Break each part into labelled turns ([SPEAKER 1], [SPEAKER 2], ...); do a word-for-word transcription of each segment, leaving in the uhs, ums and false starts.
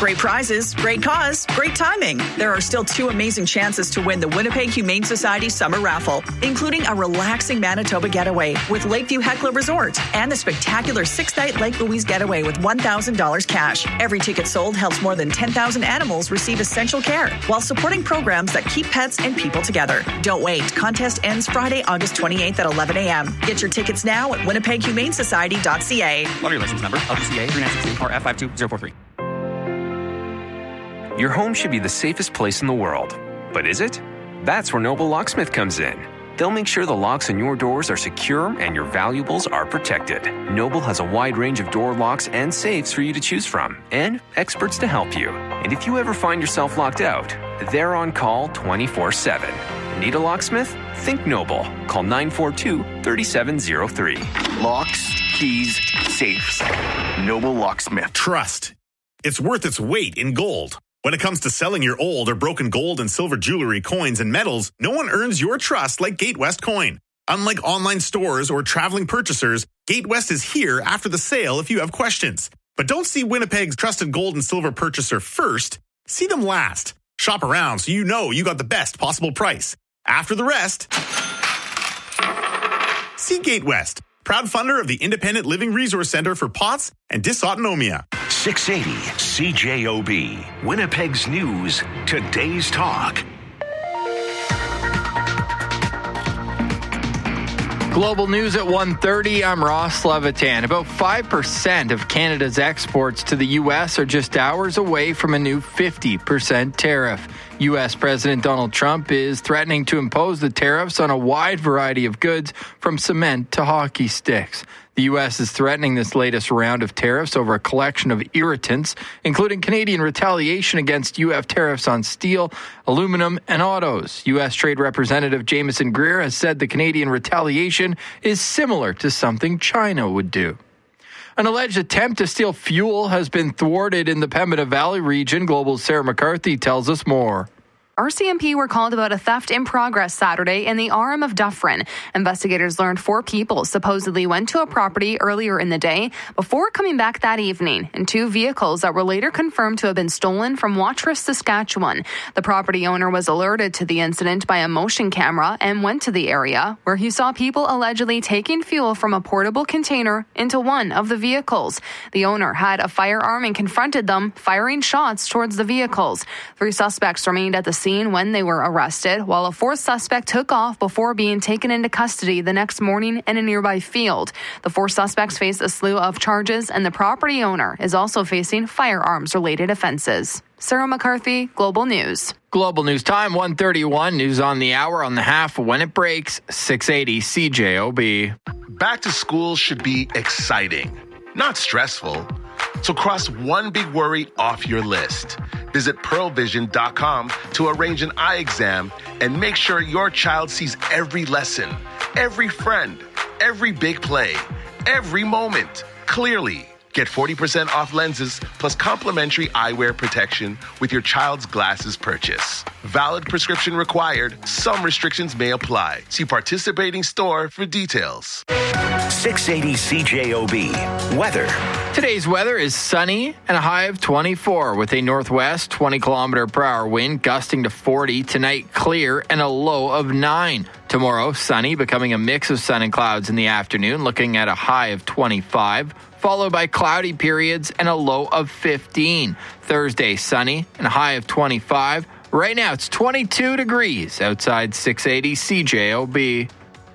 [SPEAKER 1] Great prizes, great cause, great timing. There are still two amazing chances to win the Winnipeg Humane Society Summer Raffle, including a relaxing Manitoba getaway with Lakeview Heckler Resort and the spectacular six-night Lake Louise getaway with one thousand dollars cash. Every ticket sold helps more than ten thousand animals receive essential care while supporting programs that keep pets and people together. Don't wait. Contest ends Friday, August twenty-eighth at eleven a.m. Get your tickets now at winnipeg humane society dot c a.
[SPEAKER 2] Lottery license number L G C A three nine six two or F five two zero four three.
[SPEAKER 3] Your home should be the safest place in the world. But is it? That's where Noble Locksmith comes in. They'll make sure the locks on your doors are secure and your valuables are protected. Noble has a wide range of door locks and safes for you to choose from, and experts to help you. And if you ever find yourself locked out, they're on call twenty-four seven. Need a locksmith? Think Noble. Call nine four two, three seven zero three.
[SPEAKER 4] Locks, keys, safes. Noble Locksmith.
[SPEAKER 5] Trust. It's worth its weight in gold. When it comes to selling your old or broken gold and silver jewelry, coins, and metals, no one earns your trust like Gatewest Coin. Unlike online stores or traveling purchasers, Gatewest is here after the sale if you have questions. But don't see Winnipeg's trusted gold and silver purchaser first. See them last. Shop around so you know you got the best possible price. After the rest, see Gatewest, proud funder of the Independent Living Resource Center for P O T S and Dysautonomia.
[SPEAKER 6] six eighty C J O B, Winnipeg's News, Today's Talk.
[SPEAKER 7] Global News at one thirty, I'm Ross Levitan. About five percent of Canada's exports to the U S are just hours away from a new fifty percent tariff. U S President Donald Trump is threatening to impose the tariffs on a wide variety of goods, from cement to hockey sticks. The U S is threatening this latest round of tariffs over a collection of irritants, including Canadian retaliation against U S tariffs on steel, aluminum, and autos. U S Trade Representative Jameson Greer has said the Canadian retaliation is similar to something China would do. An alleged attempt to steal fuel has been thwarted in the Pembina Valley region. Global's Sarah McCarthy tells us more.
[SPEAKER 8] R C M P were called about a theft in progress Saturday in the R M of Dufferin. Investigators learned four people supposedly went to a property earlier in the day before coming back that evening in two vehicles that were later confirmed to have been stolen from Watrous, Saskatchewan. The property owner was alerted to the incident by a motion camera and went to the area where he saw people allegedly taking fuel from a portable container into one of the vehicles. The owner had a firearm and confronted them, firing shots towards the vehicles. Three suspects remained at the scene when they were arrested, while a fourth suspect took off before being taken into custody the next morning in a nearby field. The four suspects face a slew of charges, and the property owner is also facing firearms-related offenses. Sarah McCarthy, Global News.
[SPEAKER 7] Global News time, one thirty-one. News on the hour, on the half when it breaks, six eighty C J O B.
[SPEAKER 9] Back to school should be exciting, not stressful. So cross one big worry off your list. Visit pearl vision dot com to arrange an eye exam and make sure your child sees every lesson, every friend, every big play, every moment clearly. Get forty percent off lenses plus complimentary eyewear protection with your child's glasses purchase. Valid prescription required. Some restrictions may apply. See participating store for details.
[SPEAKER 6] six eighty C J O B. Weather.
[SPEAKER 7] Today's weather is sunny and a high of twenty-four with a northwest twenty kilometer per hour wind gusting to forty. Tonight, clear and a low of nine. Tomorrow, sunny, becoming a mix of sun and clouds in the afternoon, looking at a high of twenty-five, followed by cloudy periods and a low of fifteen. Thursday, sunny and a high of twenty-five. Right now, it's twenty-two degrees outside six eighty C J O B.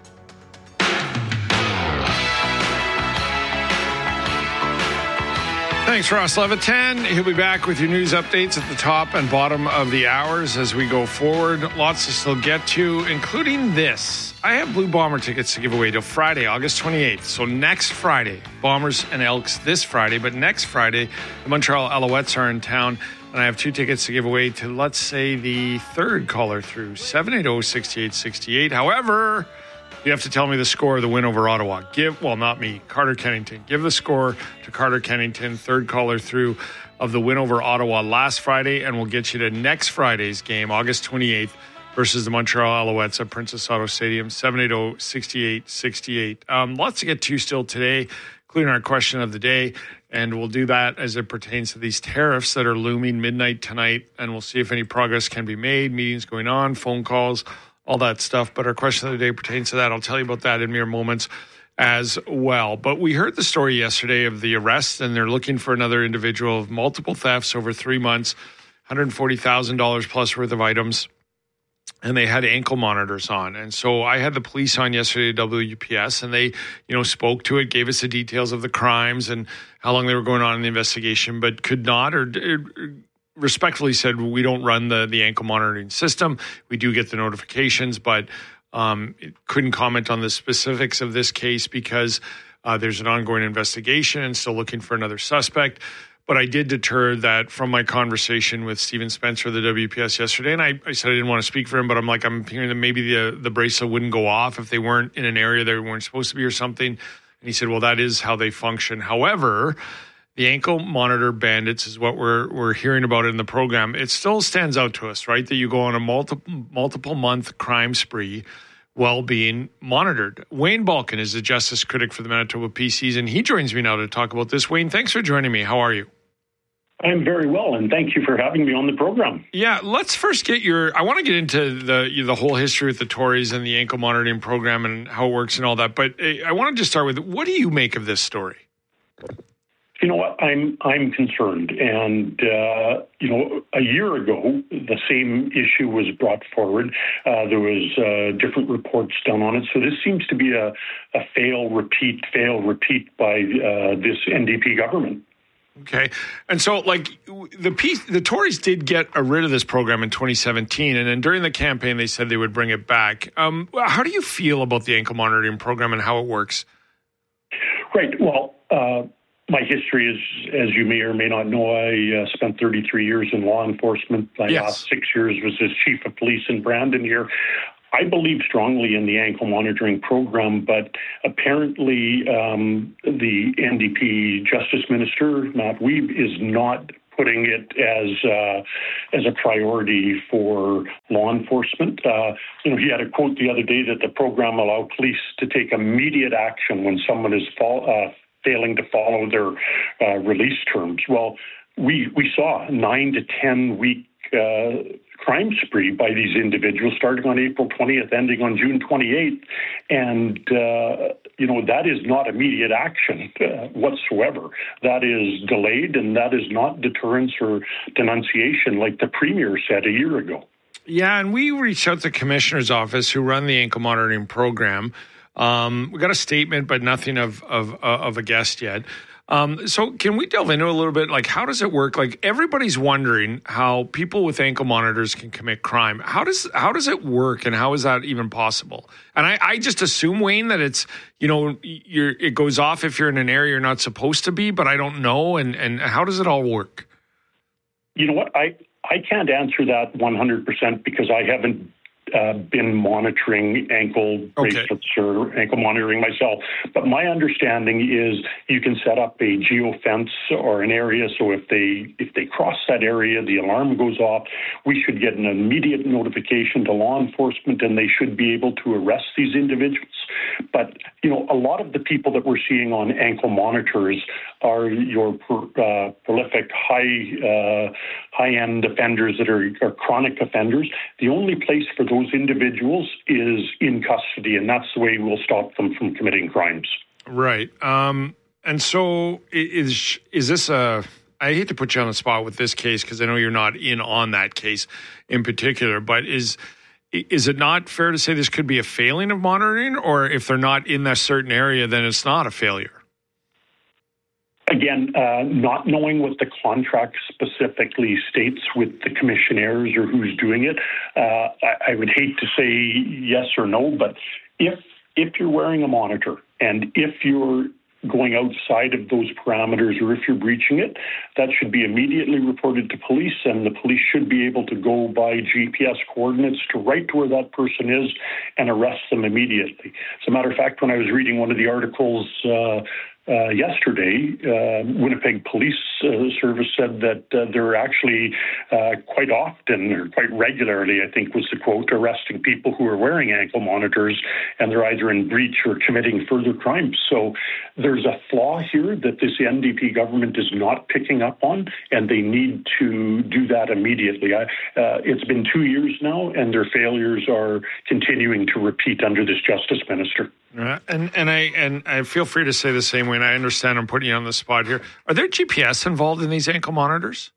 [SPEAKER 10] Thanks, Ross Levitan. He'll be back with your news updates at the top and bottom of the hours as we go forward. Lots to still get to, including this. I have Blue Bomber tickets to give away till Friday, August twenty-eighth. So next Friday, Bombers and Elks this Friday, but next Friday, the Montreal Alouettes are in town. And I have two tickets to give away to, let's say, the third caller through, seven eight zero, six eight six eight. However, you have to tell me the score of the win over Ottawa. Give, well, not me, Carter Kennington. Give the score to Carter Kennington, third caller through of the win over Ottawa last Friday, and we'll get you to next Friday's game, August twenty-eighth, versus the Montreal Alouettes at Princess Auto Stadium, seven eight zero, six eight six eight. Um, lots to get to still today. including our question of the day. And we'll do that as it pertains to these tariffs that are looming midnight tonight. And we'll see if any progress can be made, meetings going on, phone calls, all that stuff. But our question of the day pertains to that. I'll tell you about that in mere moments as well. But we heard the story yesterday of the arrest, and they're looking for another individual of multiple thefts over three months, one hundred forty thousand dollars plus worth of items. And they had ankle monitors on. And so I had the police on yesterday at W P S, and they, you know, spoke to it, gave us the details of the crimes and how long they were going on in the investigation, but could not or, or respectfully said, we don't run the, the ankle monitoring system. We do get the notifications, but um, couldn't comment on the specifics of this case because uh, there's an ongoing investigation and still looking for another suspect. But I did deter that from my conversation with Stephen Spencer of the W P S yesterday. And I, I said I didn't want to speak for him, but I'm like, I'm hearing that maybe the, the bracelet wouldn't go off if they weren't in an area they weren't supposed to be or something. And he said, well, that is how they function. However, the ankle monitor bandits is what we're we're hearing about in the program. It still stands out to us, right, that you go on a multiple multiple month crime spree while being monitored. Wayne Balkin is the justice critic for the Manitoba P Cs, and he joins me now to talk about this. Wayne, thanks for joining me. How are you?
[SPEAKER 11] I'm very well, and thank you for having me on the program.
[SPEAKER 10] Yeah, let's first get your, I want to get into the the whole history with the Tories and the ankle monitoring program and how it works and all that, but I want to just start with, what do you make of this story?
[SPEAKER 11] You know what, I'm I'm concerned, and uh, you know, a year ago, the same issue was brought forward. Uh, there was uh, different reports done on it, so this seems to be a, a fail, repeat, fail, repeat by uh, this N D P government.
[SPEAKER 10] Okay. And so, like, the P- the Tories did get rid of this program in twenty seventeen, and then during the campaign, they said they would bring it back. Um, how do you feel about the ankle monitoring program and how it works?
[SPEAKER 11] Right. Well, uh, my history is, as you may or may not know, I uh, spent thirty-three years in law enforcement. My
[SPEAKER 10] yes.
[SPEAKER 11] last six years was as chief of police in Brandon here. I believe strongly in the ankle monitoring program, but apparently um, the N D P Justice Minister, Matt Wiebe, is not putting it as uh, as a priority for law enforcement. Uh, you know, he had a quote the other day that the program allowed police to take immediate action when someone is fall, uh, failing to follow their uh, release terms. Well, we we saw nine to ten week uh, crime spree by these individuals starting on April twentieth, ending on June twenty-eighth. And, uh, you know, that is not immediate action uh, whatsoever. That is delayed, and that is not deterrence or denunciation like the Premier said a year ago.
[SPEAKER 10] Yeah, and we reached out to the Commissioner's office who run the ankle monitoring program. Um, we got a statement, but nothing of, of, of a guest yet. Um, so can we delve into a little bit, like, how does it work? Like, everybody's wondering how people with ankle monitors can commit crime. How does how does it work, and how is that even possible? And I, I just assume, Wayne, that it's, you know, you're, it goes off if you're in an area you're not supposed to be, but I don't know. And, and how does it all work?
[SPEAKER 11] You know what? I, I can't answer that one hundred percent because I haven't Uh, been monitoring ankle bracelets okay. or ankle monitoring myself. But my understanding is you can set up a geofence or an area, so if they if they cross that area, the alarm goes off. We should get an immediate notification to law enforcement, and they should be able to arrest these individuals. But, you know, a lot of the people that we're seeing on ankle monitors are your uh, prolific high uh, high-end offenders that are, are chronic offenders. The only place for those individuals is in custody, and that's the way we'll stop them from committing crimes.
[SPEAKER 10] Right. Um, and so is is this a... I hate to put you on the spot with this case because I know you're not in on that case in particular, but is is it not fair to say this could be a failing of monitoring, or if they're not in that certain area, then it's not a failure?
[SPEAKER 11] Again, uh, not knowing what the contract specifically states with the commissionaires or who's doing it, uh, I, I would hate to say yes or no, but if if you're wearing a monitor and if you're going outside of those parameters or if you're breaching it, that should be immediately reported to police, and the police should be able to go by G P S coordinates to right to where that person is and arrest them immediately. As a matter of fact, when I was reading one of the articles uh, uh, yesterday, uh, Winnipeg Police uh, Service said that uh, they're actually uh, quite often, or quite regularly, I think was the quote, arresting people who are wearing ankle monitors, and they're either in breach or committing further crimes. So there's a flaw here that this N D P government is not picking up on, and they need to do that immediately. I, uh, it's been two years now, and their failures are continuing to repeat under this Justice Minister.
[SPEAKER 10] Uh, and and I and I feel free to say the same way, and I understand I'm putting you on the spot here. Are there G P S involved in these ankle monitors?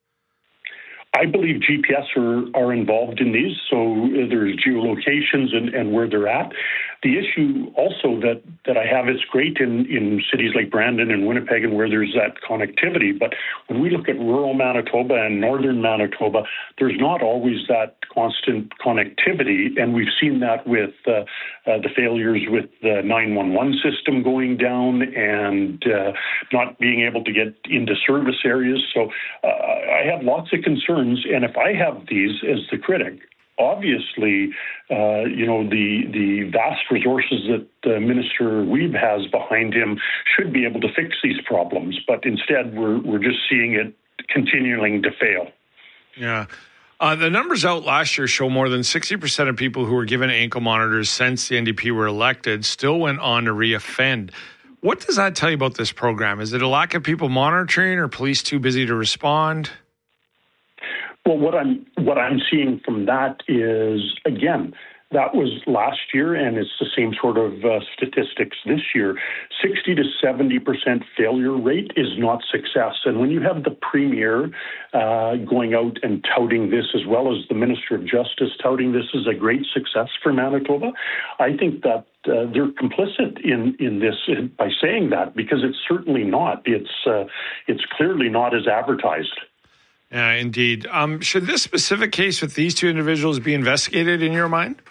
[SPEAKER 11] I believe G P S are, are involved in these, so there's geolocations and, and where they're at. The issue also that, that I have, it's great in, in cities like Brandon and Winnipeg and where there's that connectivity, but when we look at rural Manitoba and northern Manitoba, there's not always that constant connectivity, and we've seen that with uh, uh, the failures with the nine one one system going down and uh, not being able to get into service areas. So uh, I have lots of concerns, and if I have these as the critic, obviously, uh, you know, the the vast resources that uh, Minister Wiebe has behind him should be able to fix these problems. But instead, we're we're just seeing it continuing to fail.
[SPEAKER 10] Yeah. Uh, the numbers out last year show more than sixty percent of people who were given ankle monitors since the N D P were elected still went on to reoffend. What does that tell you about this program? Is it a lack of people monitoring, or police too busy to respond?
[SPEAKER 11] Well, what I'm what I'm seeing from that is, again, that was last year, and it's the same sort of uh, statistics this year. sixty to seventy percent failure rate is not success. And when you have the Premier uh, going out and touting this, as well as the Minister of Justice touting this as a great success for Manitoba, I think that uh, they're complicit in, in this by saying that, because it's certainly not. It's uh, it's clearly not as advertised.
[SPEAKER 10] Yeah, indeed. Um, should this specific case with these two individuals be investigated in your mind?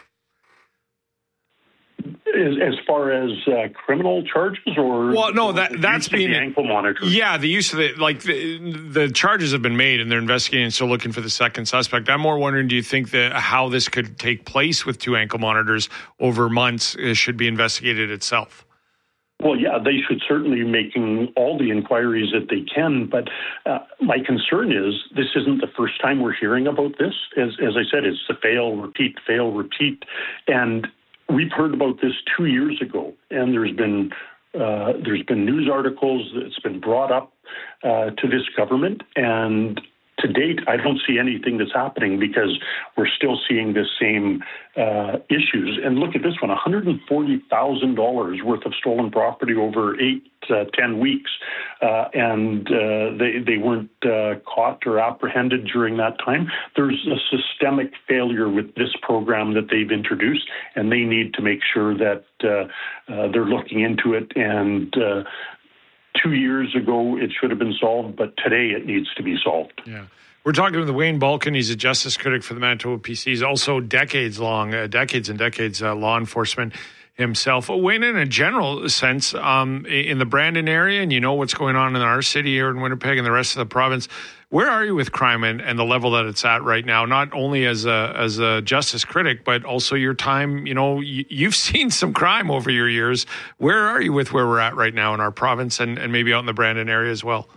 [SPEAKER 11] As, as far as uh, criminal charges, or
[SPEAKER 10] well, no, that that's being
[SPEAKER 11] the ankle monitor.
[SPEAKER 10] Yeah, the use of it, like the, the charges have been made, and they're investigating and still looking for the second suspect. I'm more wondering, do you think that how this could take place with two ankle monitors over months uh, should be investigated itself?
[SPEAKER 11] Well, yeah, they should certainly be making all the inquiries that they can. But uh, my concern is this isn't the first time we're hearing about this. As, as I said, it's the fail, repeat, fail, repeat. And we've heard about this two years ago, and there's been uh, there's been news articles that's been brought up uh, to this government. And to date, I don't see anything that's happening, because we're still seeing the same uh, issues. And look at this one, one hundred forty thousand dollars worth of stolen property over eight, uh, ten weeks. Uh, and uh, they, they weren't uh, caught or apprehended during that time. There's a systemic failure with this program that they've introduced, and they need to make sure that uh, uh, they're looking into it. And uh, Two years ago, it should have been solved, but today it needs to be solved.
[SPEAKER 10] Yeah. We're talking with Wayne Balkin. He's a justice critic for the Manitoba P C. He's also decades-long, uh, decades and decades uh, law enforcement himself. Wayne, in a general sense, um, in the Brandon area, and you know what's going on in our city here in Winnipeg and the rest of the province, where are you with crime and, and the level that it's at right now? Not only as a as a justice critic, but also your time. You know, you, you've seen some crime over your years. Where are you with where we're at right now in our province, and, and maybe out in the Brandon area as well?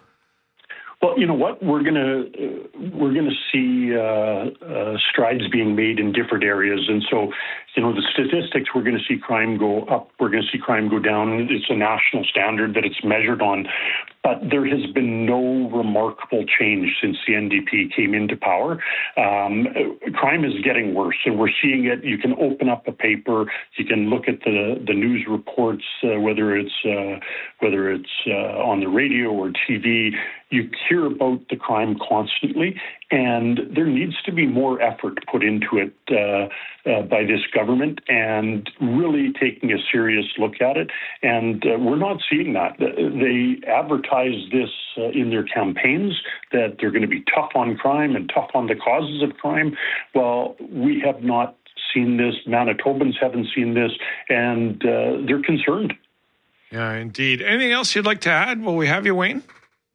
[SPEAKER 11] Well, you know what? We're gonna uh, we're gonna see uh, uh, strides being made in different areas, and so you know the statistics. We're going to see crime go up. We're going to see crime go down. It's a national standard that it's measured on, but there has been no remarkable change since the N D P came into power. Um, crime is getting worse, and we're seeing it. You can open up a paper, you can look at the the news reports, uh, whether it's uh, whether it's uh, on the radio or T V. You hear about the crime constantly, and there needs to be more effort put into it uh, uh, by this government, and really taking a serious look at it. And uh, we're not seeing that. They advertise this uh, in their campaigns, that they're going to be tough on crime and tough on the causes of crime. Well, we have not seen this. Manitobans haven't seen this, and uh, they're concerned.
[SPEAKER 10] Yeah, indeed. Anything else you'd like to add while we have you, Wayne?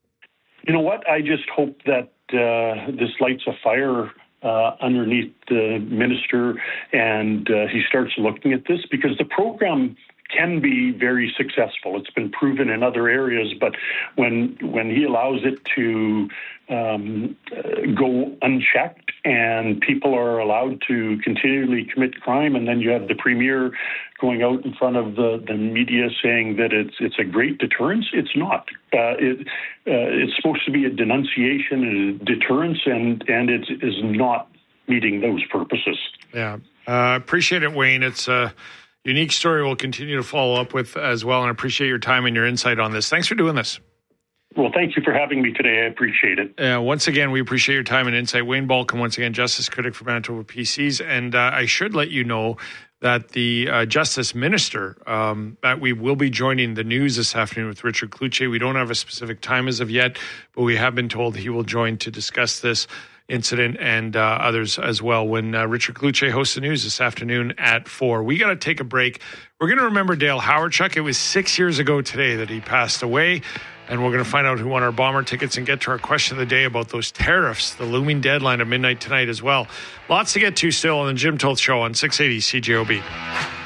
[SPEAKER 11] You know what? I just hope that uh, this lights a fire uh, underneath the minister, and uh, he starts looking at this, because the program can be very successful. It's been proven in other areas, but when when he allows it to um, uh, go unchecked and people are allowed to continually commit crime, and then you have the premier going out in front of the, the media saying that it's it's a great deterrence, it's not. Uh, it, uh, it's supposed to be a denunciation and a deterrence, and, and it is not meeting those purposes.
[SPEAKER 10] Yeah, I uh, appreciate it, Wayne. It's a unique story we'll continue to follow up with as well, and I appreciate your time and your insight on this. Thanks for doing this.
[SPEAKER 11] Well, thank you for having me today. I appreciate it.
[SPEAKER 10] Uh, once again, we appreciate your time and insight. Wayne Balkin, once again, Justice Critic for Manitoba P Cs. And uh, I should let you know that the uh, Justice Minister, um, that we will be joining the news this afternoon with Richard Cloutier. We don't have a specific time as of yet, but we have been told he will join to discuss this incident and uh, others as well when uh, Richard Cloutier hosts the news this afternoon at four. We got to take a break. We're going to remember Dale Hawerchuk. It was six years ago today that he passed away, and we're going to find out who won our bomber tickets and get to our question of the day about those tariffs, the looming deadline of midnight tonight as well. Lots to get to still on the Jim Toth Show on six eighty C J O B.